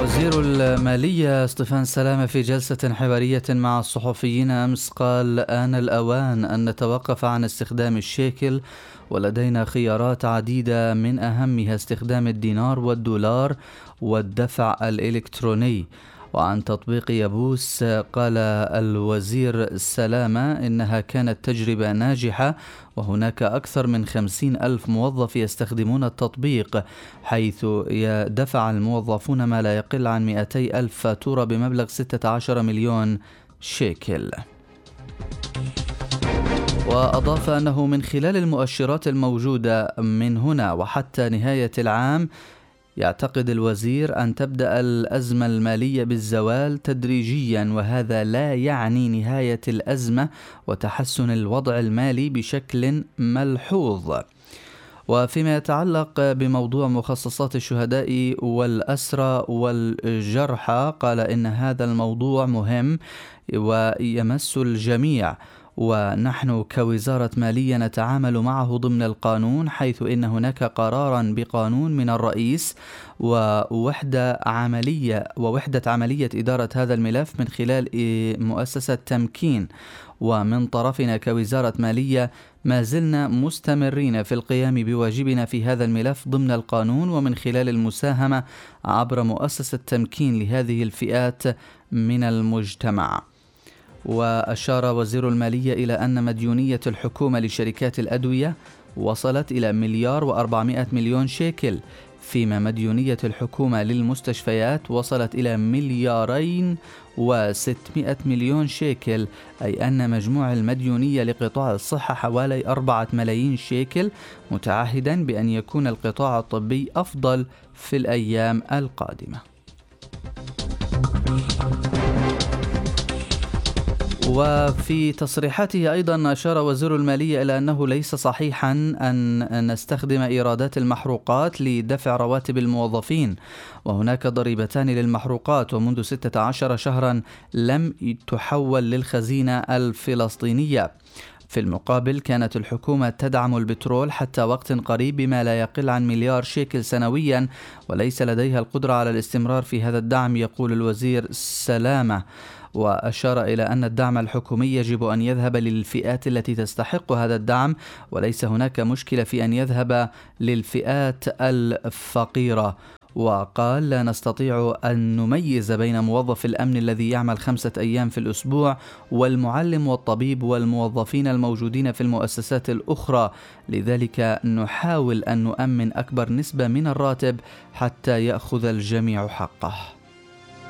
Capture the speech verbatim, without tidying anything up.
وزير المالية ستيفان سلامة في جلسة حوارية مع الصحفيين أمس قال: آن الأوان أن نتوقف عن استخدام الشيكل، ولدينا خيارات عديدة من أهمها استخدام الدينار والدولار والدفع الإلكتروني. وعن تطبيق يبوس قال الوزير سلامة إنها كانت تجربة ناجحة، وهناك أكثر من خمسين ألف موظف يستخدمون التطبيق، حيث دفع الموظفون ما لا يقل عن مئتي ألف فاتورة بمبلغ ستة عشر مليون شيكل. وأضاف أنه من خلال المؤشرات الموجودة من هنا وحتى نهاية العام، يعتقد الوزير أن تبدأ الأزمة المالية بالزوال تدريجيا، وهذا لا يعني نهاية الأزمة وتحسن الوضع المالي بشكل ملحوظ. وفيما يتعلق بموضوع مخصصات الشهداء والأسرى والجرحى، قال إن هذا الموضوع مهم ويمس الجميع، ونحن كوزارة مالية نتعامل معه ضمن القانون، حيث إن هناك قرارا بقانون من الرئيس ووحدة عملية ووحدة عملية إدارة هذا الملف من خلال مؤسسة تمكين. ومن طرفنا كوزارة مالية ما زلنا مستمرين في القيام بواجبنا في هذا الملف ضمن القانون، ومن خلال المساهمة عبر مؤسسة تمكين لهذه الفئات من المجتمع. وأشار وزير المالية إلى أن مديونية الحكومة لشركات الأدوية وصلت إلى مليار وأربعمائة مليون شيكل، فيما مديونية الحكومة للمستشفيات وصلت إلى مليارين وستمائة مليون شيكل، أي أن مجموع المديونية لقطاع الصحة حوالي أربعة ملايين شيكل، متعهدا بأن يكون القطاع الطبي أفضل في الأيام القادمة. وفي تصريحاته أيضا أشار وزير المالية إلى أنه ليس صحيحا أن نستخدم إيرادات المحروقات لدفع رواتب الموظفين، وهناك ضريبتان للمحروقات، ومنذ ستة عشر شهرا لم تحول للخزينة الفلسطينية. في المقابل كانت الحكومة تدعم البترول حتى وقت قريب بما لا يقل عن مليار شيكل سنويا، وليس لديها القدرة على الاستمرار في هذا الدعم، يقول الوزير سلامة. وأشار إلى أن الدعم الحكومي يجب أن يذهب للفئات التي تستحق هذا الدعم، وليس هناك مشكلة في أن يذهب للفئات الفقيرة. وقال: لا نستطيع أن نميز بين موظف الأمن الذي يعمل خمسة أيام في الأسبوع والمعلم والطبيب والموظفين الموجودين في المؤسسات الأخرى، لذلك نحاول أن نؤمن أكبر نسبة من الراتب حتى يأخذ الجميع حقه.